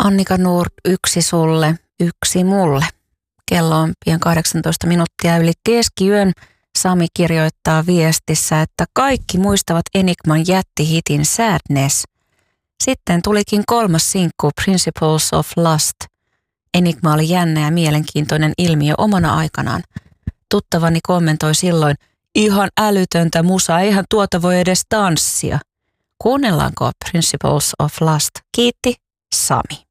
Annika Nord, yksi sulle, yksi mulle. Kello on pian 18 minuuttia yli keskiyön. Sami kirjoittaa viestissä, että kaikki muistavat Enigman jättihitin Sadness. Sitten tulikin kolmas sinkku Principles of Lust. Enigma oli jännä ja mielenkiintoinen ilmiö omana aikanaan. Tuttavani kommentoi silloin, ihan älytöntä musaa, eihän tuota voi edes tanssia. Kuunnellaanko Principles of Lust? Kiitti, Sami.